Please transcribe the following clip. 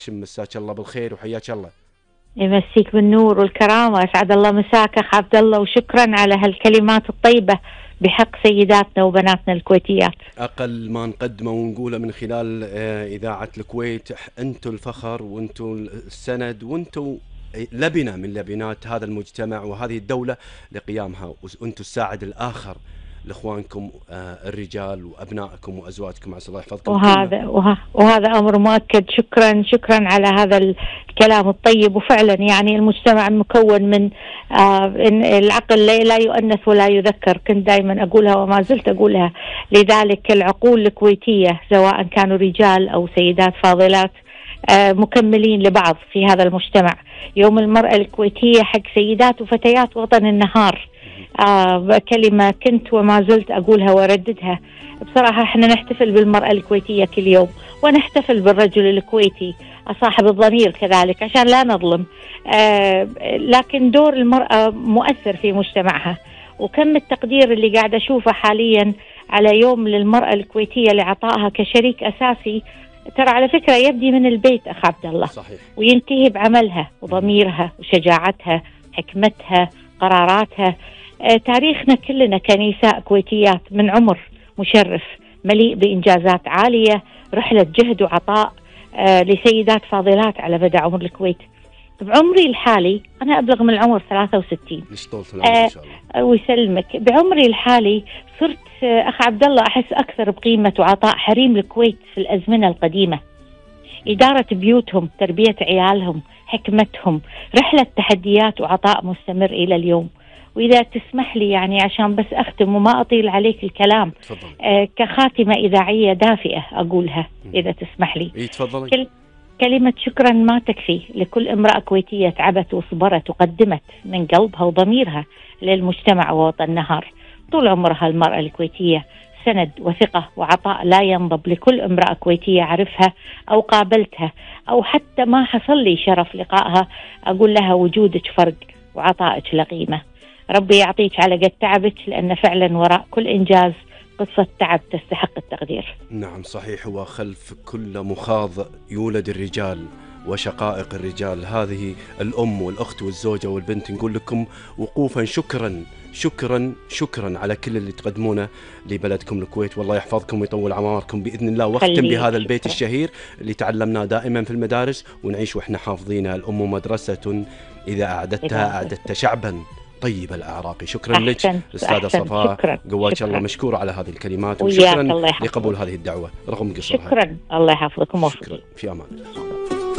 مساك الله بالخير وحياك الله. يمسيك بالنور والكرامة، أسعد الله مساك أخ عبد الله، وشكرا على هالكلمات الطيبة بحق سيداتنا وبناتنا الكويتيات. أقل ما نقدمه ونقوله من خلال إذاعة الكويت، أنتم الفخر وأنتم السند وأنتم لبنة من لبنات هذا المجتمع وهذه الدولة لقيامها، وأنتم الساعد الآخر لاخوانكم الرجال وابنائكم وازواجكم، عسى الله يحفظكم. وهذا امر مؤكد. شكرا على هذا الكلام الطيب. وفعلا يعني المجتمع مكون من العقل لا يؤنث ولا يذكر، كنت دائما اقولها وما زلت اقولها. لذلك العقول الكويتيه سواء كانوا رجال او سيدات فاضلات مكملين لبعض في هذا المجتمع. يوم المرأة الكويتية حق سيدات وفتيات وطن النهار، كلمة كنت وما زلت أقولها وأرددها. بصراحة احنا نحتفل بالمرأة الكويتية كل يوم، ونحتفل بالرجل الكويتي صاحب الضمير كذلك عشان لا نظلم. لكن دور المرأة مؤثر في مجتمعها، وكم التقدير اللي قاعد أشوفه حاليا على يوم للمرأة الكويتية لعطائها كشريك أساسي. ترى على فكرة يبدي من البيت أخ عبد الله، صحيح. وينتهي بعملها وضميرها وشجاعتها، حكمتها، قراراتها. تاريخنا كلنا كنساء كويتيات من عمر مشرف مليء بإنجازات عالية، رحلة جهد وعطاء لسيدات فاضلات على مدى عمر الكويت. بعمري الحالي أنا أبلغ من العمر 63 إن شاء الله. ويسلمك. بعمري الحالي صرت أخ عبد الله أحس أكثر بقيمة وعطاء حريم الكويت في الأزمنة القديمة. إدارة بيوتهم، تربية عيالهم، حكمتهم، رحلة تحديات وعطاء مستمر إلى اليوم. وإذا تسمح لي يعني عشان بس أختم وما أطيل عليك الكلام، كخاتمة إذاعية دافئة أقولها إذا تسمح لي. تفضلي. كلمة شكرا ما تكفي لكل امرأة كويتية تعبت وصبرت وقدمت من قلبها وضميرها للمجتمع ووطن النهار. طول عمرها المرأة الكويتية سند وثقة وعطاء لا ينضب لكل امرأة كويتية أعرفها أو قابلتها أو حتى ما حصل لي شرف لقائها. أقول لها وجودك فرق وعطائك لقيمة. ربي يعطيك على قد تعبك، لأن فعلا وراء كل إنجاز قصة تعب تستحق التقدير. نعم صحيح، وخلف كل مخاض يولد الرجال وشقائق الرجال. هذه الأم والأخت والزوجة والبنت نقول لكم وقوفا شكرا شكرا شكرا على كل اللي تقدمونه لبلدكم الكويت، والله يحفظكم ويطول عماركم بإذن الله. واختم بهذا البيت الشهير اللي تعلمناه دائما في المدارس ونعيش وإحنا حافظينه: الأم مدرسة إذا أعددتها أعددت شعبا طيب الأعراق. شكرا لك أستاذة صفاء، قواك الله، مشكورة على هذه الكلمات، وشكرا لقبول هذه الدعوة رغم قصرها. شكرا، الله يحفظكم. شكرا، في أمان الله.